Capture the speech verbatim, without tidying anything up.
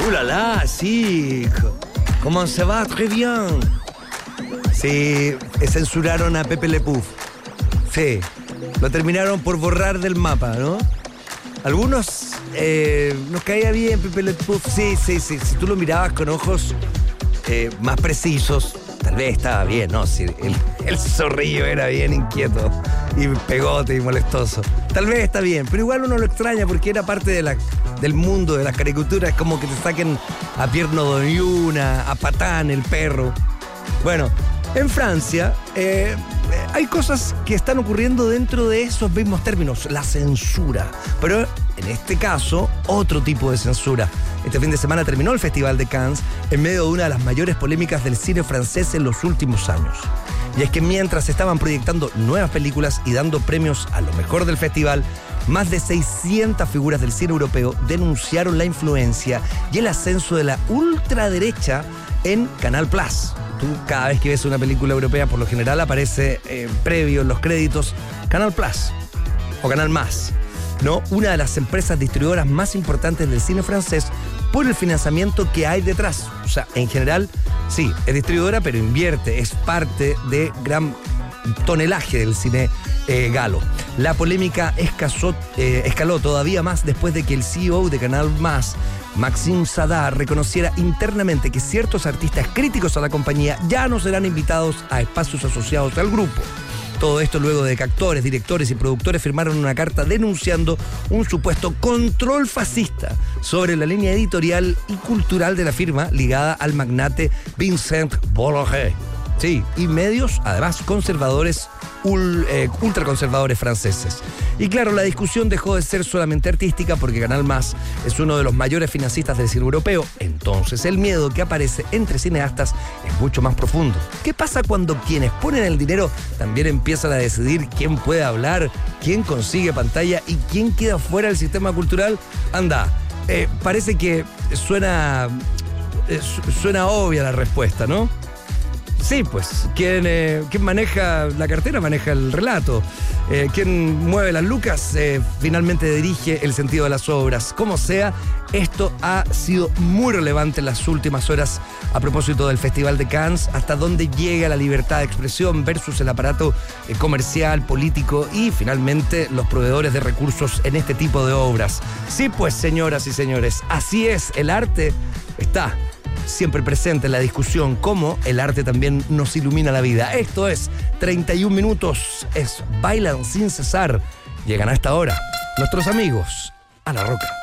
¡Uh, la, la! Sí. ¿Cómo se va? Très bien. Sí, censuraron a Pepe Le Pew. Sí, lo terminaron por borrar del mapa, ¿no? Algunos eh, nos caía bien Pepe Le Pew. Sí, sí, sí. Si tú lo mirabas con ojos eh, más precisos, tal vez estaba bien, ¿no? Si el, el zorrillo era bien inquieto y pegote y molestoso. Tal vez está bien, pero igual uno lo extraña porque era parte de la, del mundo de las caricaturas. Es como que te saquen a Pierno Doñuna, a Patán, el perro. Bueno, en Francia eh, hay cosas que están ocurriendo dentro de esos mismos términos, la censura. Pero en este caso, otro tipo de censura. Este fin de semana terminó el Festival de Cannes en medio de una de las mayores polémicas del cine francés en los últimos años. Y es que mientras estaban proyectando nuevas películas y dando premios a lo mejor del festival, más de seiscientas figuras del cine europeo denunciaron la influencia y el ascenso de la ultraderecha en Canal Plus. Tú, cada vez que ves una película europea, por lo general aparece eh, previo en los créditos Canal Plus o Canal Más, ¿no? Una de las empresas distribuidoras más importantes del cine francés por el financiamiento que hay detrás. O sea, en general, sí, es distribuidora, pero invierte, es parte de gran tonelaje del cine eh, galo. La polémica escasó, eh, escaló todavía más después de que el C E O de Canal Más, Maxime Sadar, reconociera internamente que ciertos artistas críticos a la compañía ya no serán invitados a espacios asociados al grupo. Todo esto luego de que actores, directores y productores firmaron una carta denunciando un supuesto control fascista sobre la línea editorial y cultural de la firma ligada al magnate Vincent Bolloré. Sí, y medios, además, conservadores, ul, eh, ultraconservadores franceses. Y claro, la discusión dejó de ser solamente artística porque Canal Más es uno de los mayores financistas del cine europeo. Entonces el miedo que aparece entre cineastas es mucho más profundo. ¿Qué pasa cuando quienes ponen el dinero también empiezan a decidir quién puede hablar, quién consigue pantalla y quién queda fuera del sistema cultural? Anda, eh, parece que suena, eh, suena obvia la respuesta, ¿no? Sí, pues, quien, eh, quien maneja la cartera maneja el relato. Eh, quien mueve las lucas eh, finalmente dirige el sentido de las obras. Como sea, esto ha sido muy relevante en las últimas horas a propósito del Festival de Cannes, hasta dónde llega la libertad de expresión versus el aparato eh, comercial, político y finalmente los proveedores de recursos en este tipo de obras. Sí, pues, señoras y señores, así es, el arte está siempre presente en la discusión, como el arte también nos ilumina la vida. Esto es treinta y un minutos, es Bailan sin cesar. Llegan a esta hora nuestros amigos a La Roca.